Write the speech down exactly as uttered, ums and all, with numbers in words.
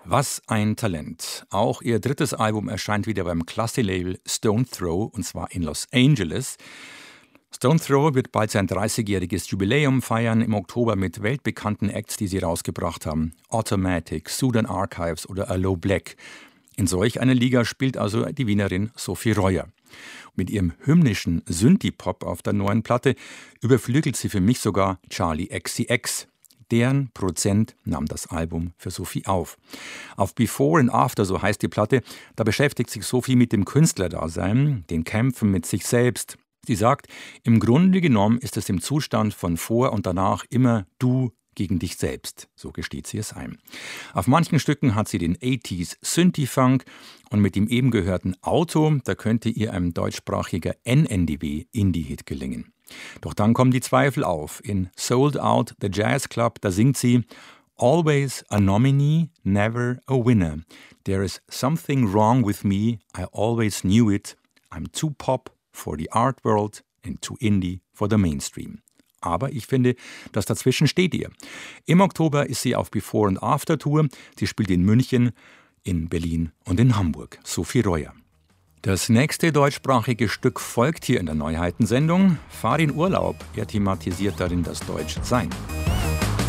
Was ein Talent. Auch ihr drittes Album erscheint wieder beim Klassi-Label Stone Throw, und zwar in Los Angeles. Stone Throw wird bald sein dreißigjähriges Jubiläum feiern, im Oktober mit weltbekannten Acts, die sie rausgebracht haben. Automatic, Sudan Archives oder Aloe Black. In solch einer Liga spielt also die Wienerin Sophie Reuer. Mit ihrem hymnischen Synthie-Pop auf der neuen Platte überflügelt sie für mich sogar Charlie X C X. Deren Produzent nahm das Album für Sophie auf. Auf Before and After, so heißt die Platte, da beschäftigt sich Sophie mit dem Künstlerdasein, den Kämpfen mit sich selbst. Sie sagt, im Grunde genommen ist es im Zustand von vor und danach immer du gegen dich selbst. So gesteht sie es ein. Auf manchen Stücken hat sie den achtziger Synthie-Funk und mit dem eben gehörten Auto, da könnte ihr ein deutschsprachiger N N D W-Indie-Hit gelingen. Doch dann kommen die Zweifel auf. In Sold Out, The Jazz Club, da singt sie Always a nominee, never a winner. There is something wrong with me, I always knew it. I'm too pop for the art world and too indie for the mainstream. Aber ich finde, das dazwischen steht ihr. Im Oktober ist sie auf Before and After Tour. Sie spielt in München, in Berlin und in Hamburg. Sophie Reuer. Das nächste deutschsprachige Stück folgt hier in der Neuheitensendung. Fahr in Urlaub. Er thematisiert darin das Deutschsein.